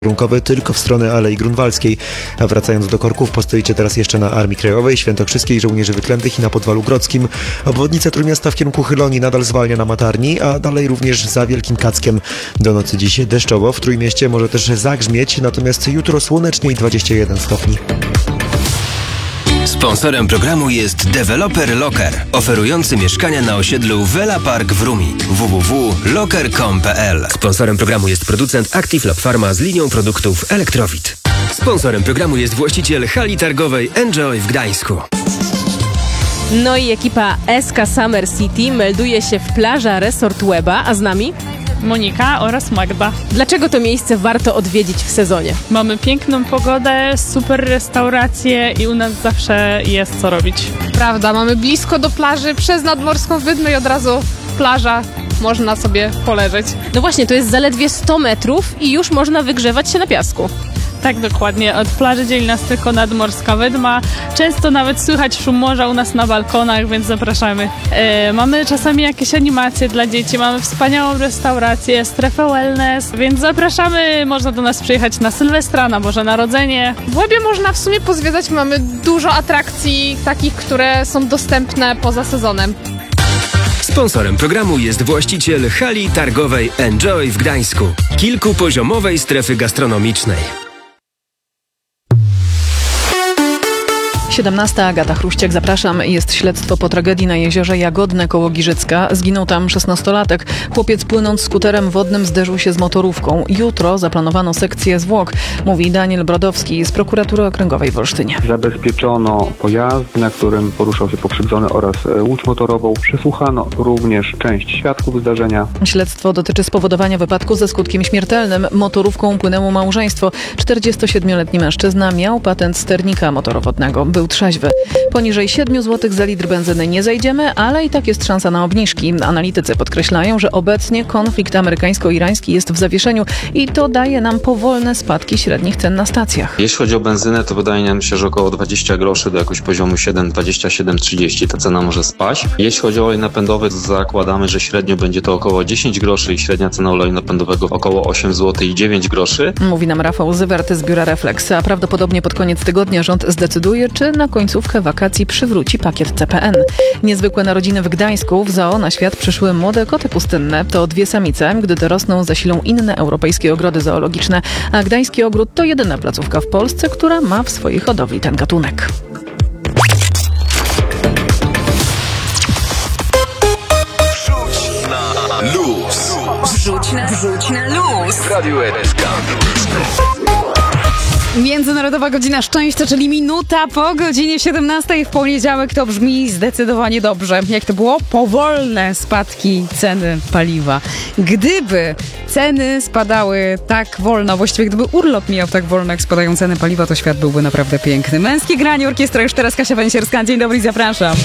kierunkowy tylko w stronę Alei Grunwaldzkiej. A wracając do korków, postoicie teraz jeszcze na Armii Krajowej, Świętokrzyskiej, Żołnierzy Wyklętych i na Podwalu Grodzkim. Obwodnica Trójmiasta w kierunku Chylonii nadal zwalnia na Matarni, a dalej również za Wielkim Kackiem. Do nocy dziś deszczowo, w Trójmieście może też zagrzmieć, natomiast jutro słonecznie i 21 stopni. Sponsorem programu jest Developer Locker, oferujący mieszkania na osiedlu Vela Park w Rumi. www.locker.com.pl. Sponsorem programu jest producent Active Lab Pharma z linią produktów Elektrowid. Sponsorem programu jest właściciel hali targowej Enjoy w Gdańsku. No i ekipa SK Summer City melduje się w Plaża Resort Łeba, a z nami Monika oraz Magda. Dlaczego to miejsce warto odwiedzić w sezonie? Mamy piękną pogodę, super restauracje i u nas zawsze jest co robić. Prawda, mamy blisko do plaży, przez Nadmorską Wydmę i od razu plaża, można sobie poleżeć. No właśnie, to jest zaledwie 100 metrów i już można wygrzewać się na piasku. Tak, dokładnie. Od plaży dzieli nas tylko Nadmorska Wydma. Często nawet słychać szum morza u nas na balkonach, więc zapraszamy. Mamy czasami jakieś animacje dla dzieci, mamy wspaniałą restaurację, strefę wellness, więc zapraszamy. Można do nas przyjechać na Sylwestra, na Boże Narodzenie. W Łebie można w sumie pozwiedzać, mamy dużo atrakcji takich, które są dostępne poza sezonem. Sponsorem programu jest właściciel hali targowej Enjoy w Gdańsku, kilkupoziomowej strefy gastronomicznej. 17. Agata Chruściak, zapraszam. Jest śledztwo po tragedii na jeziorze Jagodne koło Giżycka. Zginął tam 16-latek. Chłopiec płynąc skuterem wodnym zderzył się z motorówką. Jutro zaplanowano sekcję zwłok, mówi Daniel Brodowski z Prokuratury Okręgowej w Olsztynie. Zabezpieczono pojazd, na którym poruszał się pokrzywdzony oraz łódź motorową. Przesłuchano również część świadków zdarzenia. Śledztwo dotyczy spowodowania wypadku ze skutkiem śmiertelnym. Motorówką płynęło małżeństwo. 47-letni mężczyzna miał patent sternika motorowodnego. Był trzeźwy. Poniżej 7 zł za litr benzyny nie zejdziemy, ale i tak jest szansa na obniżki. Analitycy podkreślają, że obecnie konflikt amerykańsko-irański jest w zawieszeniu i to daje nam powolne spadki średnich cen na stacjach. Jeśli chodzi o benzynę, to wydaje nam się, że około 20 groszy do jakiegoś poziomu 7,27-30 ta cena może spaść. Jeśli chodzi o olej napędowy, to zakładamy, że średnio będzie to około 10 groszy i średnia cena oleju napędowego około 8 zł i 9 groszy. Mówi nam Rafał Zywert z Biura Reflex, a prawdopodobnie pod koniec tygodnia rząd zdecyduje, czy na końcówkę wakacji przywróci pakiet CPN. Niezwykłe narodziny w Gdańsku. W zoo na świat przyszły młode koty pustynne. To 2 samice. Gdy dorosną, zasilą inne europejskie ogrody zoologiczne. A Gdański Ogród to jedyna placówka w Polsce, która ma w swojej hodowli ten gatunek. Wrzuć na luz. Radio RSK. Międzynarodowa Godzina Szczęścia, czyli minuta po godzinie 17 w poniedziałek. To brzmi zdecydowanie dobrze. Jak to było? Powolne spadki ceny paliwa. Gdyby ceny spadały tak wolno, właściwie gdyby urlop mijał tak wolno, jak spadają ceny paliwa, to świat byłby naprawdę piękny. Męskie granie, orkiestra, już teraz Kasia Węsierska. Dzień dobry, zapraszam.